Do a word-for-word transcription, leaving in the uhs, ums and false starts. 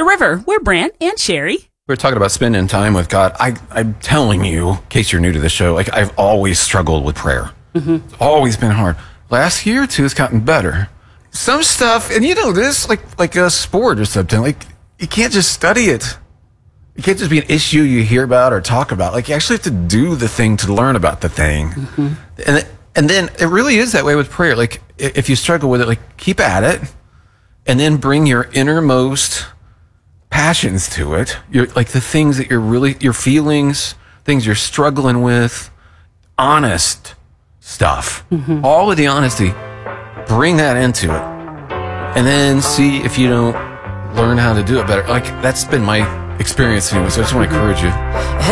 River. We're Brant and Sherry. We're talking about spending time with God. I, I'm telling you, in case you're new to the show, like I've always struggled with prayer. Mm-hmm. It's always been hard. Last year or two, it's gotten better. Some stuff, and you know this, like like a sport or something, like you can't just study it. It can't just be an issue you hear about or talk about. Like you actually have to do the thing to learn about the thing. Mm-hmm. And and then it really is that way with prayer. Like if you struggle with it, like keep at it, and then bring your innermost passions to it. Your like the things that you're really your feelings, things you're struggling with, honest stuff. Mm-hmm. All of the honesty. Bring that into it, and then see if you don't learn how to do it better. Like that's been my experience anyway. So I just want to encourage you.